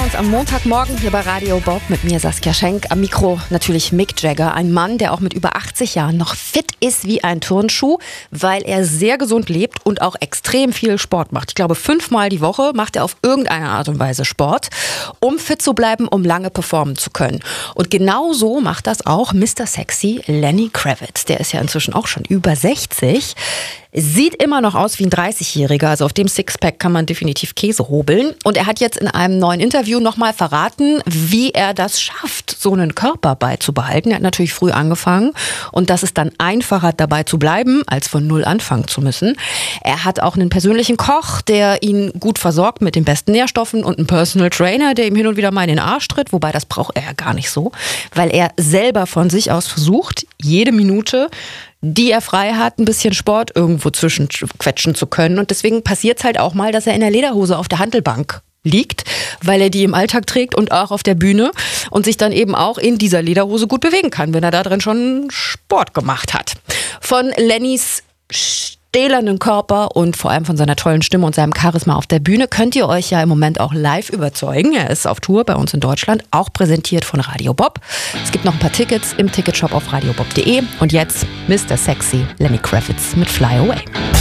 uns am Montagmorgen hier bei Radio Bob mit mir, Saskia Schenk. Am Mikro natürlich Mick Jagger, ein Mann, der auch mit über 80 Jahren noch fit ist wie ein Turnschuh, weil er sehr gesund lebt und auch extrem viel Sport macht. Ich glaube, 5-mal die Woche macht er auf irgendeine Art und Weise Sport, um fit zu bleiben, um lange performen zu können. Und genau so macht das auch Mr. Sexy Lenny Kravitz. Der ist ja inzwischen auch schon über 60. Sieht immer noch aus wie ein 30-Jähriger, also auf dem Sixpack kann man definitiv Käse hobeln. Und er hat jetzt in einem neuen Interview nochmal verraten, wie er das schafft, so einen Körper beizubehalten. Er hat natürlich früh angefangen und dass es dann einfacher dabei zu bleiben, als von null anfangen zu müssen. Er hat auch einen persönlichen Koch, der ihn gut versorgt mit den besten Nährstoffen und einen Personal Trainer, der ihm hin und wieder mal in den Arsch tritt, wobei das braucht er ja gar nicht so, weil er selber von sich aus versucht, jede Minute, die er frei hat, ein bisschen Sport irgendwo zwischenquetschen zu können. Und deswegen passiert es halt auch mal, dass er in der Lederhose auf der Hantelbank liegt, weil er die im Alltag trägt und auch auf der Bühne und sich dann eben auch in dieser Lederhose gut bewegen kann, wenn er da drin schon Sport gemacht hat. Von Lennys stählernen Körper und vor allem von seiner tollen Stimme und seinem Charisma auf der Bühne könnt ihr euch ja im Moment auch live überzeugen. Er ist auf Tour bei uns in Deutschland, auch präsentiert von Radio Bob. Es gibt noch ein paar Tickets im Ticketshop auf radiobob.de. Und jetzt Mr. Sexy Lenny Kravitz mit Fly Away.